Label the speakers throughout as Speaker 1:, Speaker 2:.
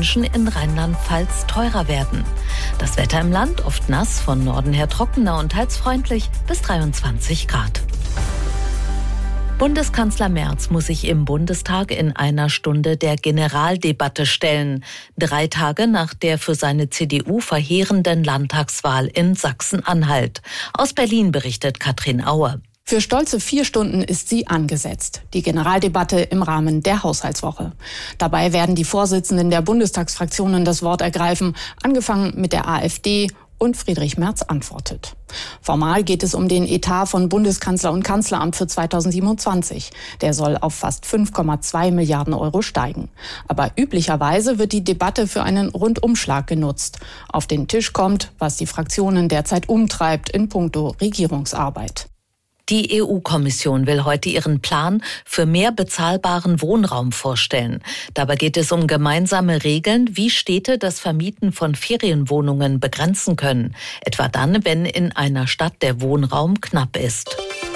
Speaker 1: Menschen in Rheinland-Pfalz teurer werden. Das Wetter im Land oft nass, von Norden her trockener und teils freundlich bis 23 Grad. Bundeskanzler Merz muss sich im Bundestag in einer Stunde der Generaldebatte stellen. 3 Tage nach der für seine CDU verheerenden Landtagswahl in Sachsen-Anhalt. Aus Berlin berichtet Katrin Auer.
Speaker 2: Für stolze 4 Stunden ist sie angesetzt. Die Generaldebatte im Rahmen der Haushaltswoche. Dabei werden die Vorsitzenden der Bundestagsfraktionen das Wort ergreifen, angefangen mit der AfD, und Friedrich Merz antwortet. Formal geht es um den Etat von Bundeskanzler und Kanzleramt für 2027. Der soll auf fast 5,2 Milliarden Euro steigen. Aber üblicherweise wird die Debatte für einen Rundumschlag genutzt. Auf den Tisch kommt, was die Fraktionen derzeit umtreibt in puncto Regierungsarbeit.
Speaker 1: Die EU-Kommission will heute ihren Plan für mehr bezahlbaren Wohnraum vorstellen. Dabei geht es um gemeinsame Regeln, wie Städte das Vermieten von Ferienwohnungen begrenzen können. Etwa dann, wenn in einer Stadt der Wohnraum knapp ist.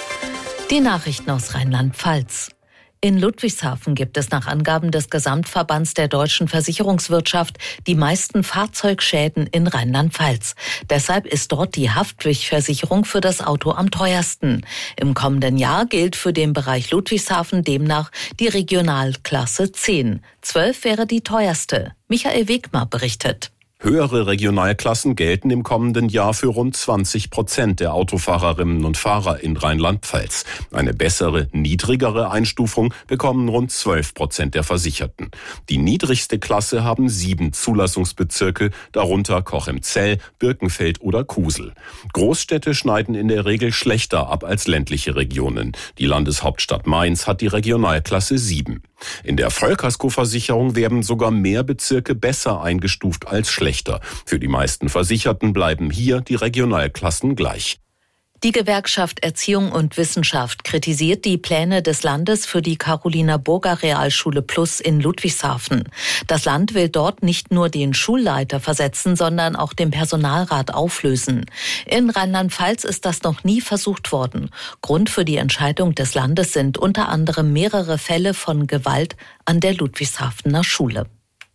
Speaker 1: Die Nachrichten aus Rheinland-Pfalz. In Ludwigshafen gibt es nach Angaben des Gesamtverbands der deutschen Versicherungswirtschaft die meisten Fahrzeugschäden in Rheinland-Pfalz. Deshalb ist dort die Haftpflichtversicherung für das Auto am teuersten. Im kommenden Jahr gilt für den Bereich Ludwigshafen demnach die Regionalklasse 10. 12 wäre die teuerste. Michael Wegmar berichtet.
Speaker 3: Höhere Regionalklassen gelten im kommenden Jahr für rund 20% der Autofahrerinnen und Fahrer in Rheinland-Pfalz. Eine bessere, niedrigere Einstufung bekommen rund 12% der Versicherten. Die niedrigste Klasse haben 7 Zulassungsbezirke, darunter Cochem-Zell, Birkenfeld oder Kusel. Großstädte schneiden in der Regel schlechter ab als ländliche Regionen. Die Landeshauptstadt Mainz hat die Regionalklasse 7. In der Vollkaskoversicherung werden sogar mehr Bezirke besser eingestuft als schlechter. Für die meisten Versicherten bleiben hier die Regionalklassen gleich.
Speaker 1: Die Gewerkschaft Erziehung und Wissenschaft kritisiert die Pläne des Landes für die Carolina-Burger-Realschule Plus in Ludwigshafen. Das Land will dort nicht nur den Schulleiter versetzen, sondern auch den Personalrat auflösen. In Rheinland-Pfalz ist das noch nie versucht worden. Grund für die Entscheidung des Landes sind unter anderem mehrere Fälle von Gewalt an der Ludwigshafener Schule.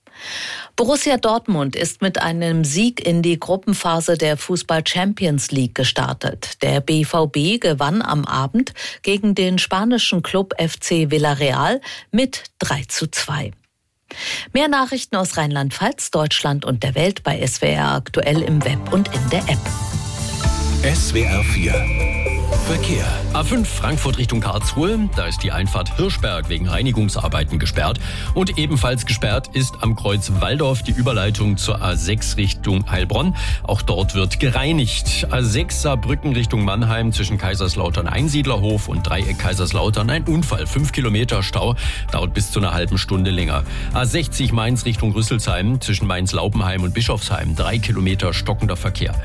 Speaker 1: Borussia Dortmund ist mit einem Sieg in die Gruppenphase der Fußball-Champions League gestartet. Der BVB gewann am Abend gegen den spanischen Club FC Villarreal mit 3:2. Mehr Nachrichten aus Rheinland-Pfalz, Deutschland und der Welt bei SWR aktuell im Web und in der App.
Speaker 4: SWR 4 Verkehr.
Speaker 5: A5 Frankfurt Richtung Karlsruhe, da ist die Einfahrt Hirschberg wegen Reinigungsarbeiten gesperrt. Und ebenfalls gesperrt ist am Kreuz Walldorf die Überleitung zur A6 Richtung Heilbronn. Auch dort wird gereinigt. A6 Saarbrücken Richtung Mannheim zwischen Kaiserslautern Einsiedlerhof und Dreieck Kaiserslautern ein Unfall. 5 Kilometer Stau, dauert bis zu einer halben Stunde länger. A60 Mainz Richtung Rüsselsheim zwischen Mainz-Laupenheim und Bischofsheim 3 Kilometer stockender Verkehr.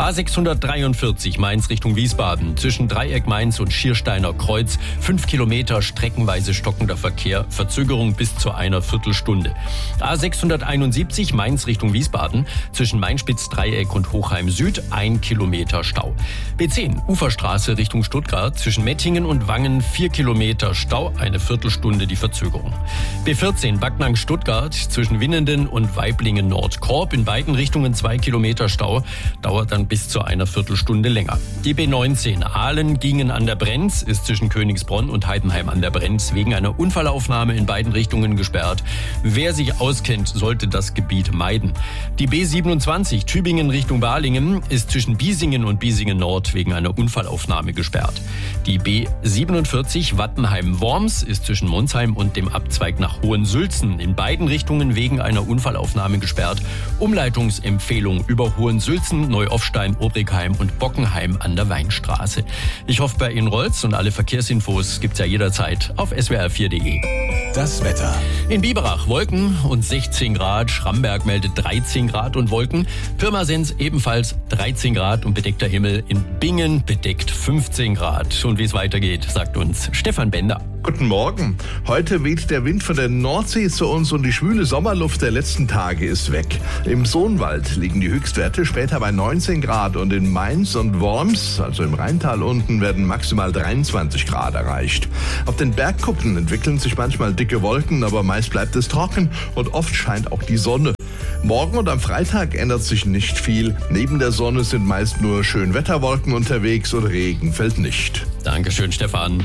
Speaker 5: A643 Mainz Richtung Wiesbaden zwischen Dreieck Mainz und Schiersteiner Kreuz 5 Kilometer streckenweise stockender Verkehr, Verzögerung bis zu einer Viertelstunde. A671 Mainz Richtung Wiesbaden zwischen Mainspitz-Dreieck und Hochheim Süd 1 Kilometer Stau. B10 Uferstraße Richtung Stuttgart zwischen Mettingen und Wangen 4 Kilometer Stau, eine Viertelstunde die Verzögerung. B14 Backnang Stuttgart zwischen Winnenden und Weiblingen Nordkorb in beiden Richtungen 2 Kilometer Stau, dauert dann bis zu einer Viertelstunde länger. Die B19 Aalen-Gingen an der Brenz ist zwischen Königsbronn und Heidenheim an der Brenz wegen einer Unfallaufnahme in beiden Richtungen gesperrt. Wer sich auskennt, sollte das Gebiet meiden. Die B27 Tübingen Richtung Balingen ist zwischen Biesingen und Biesingen Nord wegen einer Unfallaufnahme gesperrt. Die B47 Wattenheim-Worms ist zwischen Monsheim und dem Abzweig nach Hohensülzen in beiden Richtungen wegen einer Unfallaufnahme gesperrt. Umleitungsempfehlung über Hohensülzen, Neuoffstein, Obrigheim und Bockenheim an der Weinstraße. Ich hoffe, bei Ihnen rollt's und alle Verkehrsinfos gibt's ja jederzeit auf swr4.de.
Speaker 4: Das Wetter.
Speaker 5: In Biberach Wolken und 16 Grad. Schramberg meldet 13 Grad und Wolken. Pirmasens ebenfalls 13 Grad und bedeckter Himmel. In Bingen bedeckt 15 Grad. Und wie es weitergeht, sagt uns Stefan Bender.
Speaker 6: Guten Morgen. Heute weht der Wind von der Nordsee zu uns und die schwüle Sommerluft der letzten Tage ist weg. Im Sohnwald liegen die Höchstwerte später bei 19 Grad und in Mainz und Worms, also im Rheintal unten, werden maximal 23 Grad erreicht. Auf den Bergkuppen entwickeln sich manchmal dicke Wolken, aber meist bleibt es trocken und oft scheint auch die Sonne. Morgen und am Freitag ändert sich nicht viel. Neben der Sonne sind meist nur Schönwetterwolken unterwegs und Regen fällt nicht.
Speaker 5: Dankeschön, Stefan.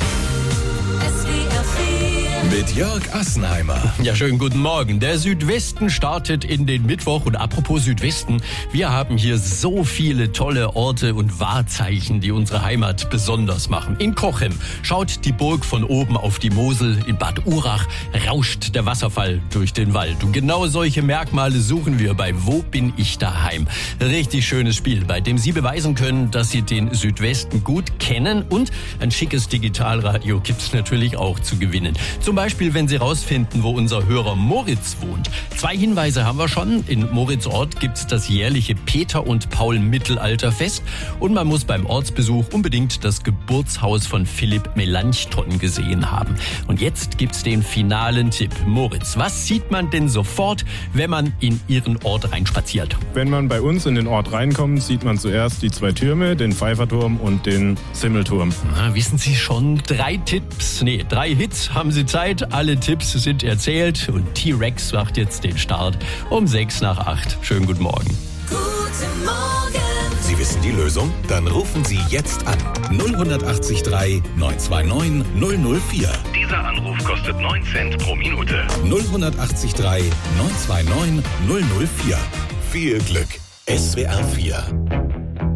Speaker 4: Mit Jörg Assenheimer.
Speaker 5: Ja, schönen guten Morgen. Der Südwesten startet in den Mittwoch. Und apropos Südwesten, wir haben hier so viele tolle Orte und Wahrzeichen, die unsere Heimat besonders machen. In Cochem schaut die Burg von oben auf die Mosel. In Bad Urach rauscht der Wasserfall durch den Wald. Und genau solche Merkmale suchen wir bei Wo bin ich daheim? Richtig schönes Spiel, bei dem Sie beweisen können, dass Sie den Südwesten gut kennen. Und ein schickes Digitalradio gibt's natürlich auch zu gewinnen. Zum Beispiel, wenn Sie rausfinden, wo unser Hörer Moritz wohnt. 2 Hinweise haben wir schon. In Moritzort gibt's das jährliche Peter- und Paul-Mittelalterfest. Und man muss beim Ortsbesuch unbedingt das Geburtshaus von Philipp Melanchthon gesehen haben. Und jetzt gibt's den finalen Tipp. Moritz, was sieht man denn sofort, wenn man in Ihren Ort reinspaziert?
Speaker 7: Wenn man bei uns in den Ort reinkommt, sieht man zuerst die 2 Türme, den Pfeiferturm und den Simmelturm.
Speaker 5: Na, wissen Sie schon, 3 Hits haben Sie Zeit. Alle Tipps sind erzählt und T-Rex macht jetzt den Start um 6:08. Schönen guten Morgen.
Speaker 8: Guten Morgen.
Speaker 4: Sie wissen die Lösung? Dann rufen Sie jetzt an. 08039 929 004.
Speaker 9: Dieser Anruf kostet 9 Cent pro Minute.
Speaker 4: 08039 929 004. Viel Glück. SWR 4.